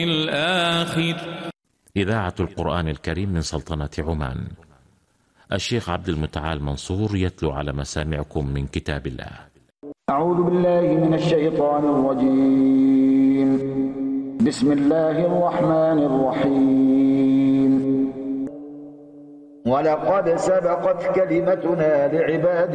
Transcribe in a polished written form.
الآخر. إذاعة القرآن الكريم من سلطنة عمان. الشيخ عبد المتعال منصور يتلو على مسامعكم من كتاب الله. أعوذ بالله من الشيطان الرجيم. بسم الله الرحمن الرحيم. ولقد سبقت كلمتنا لعبادنا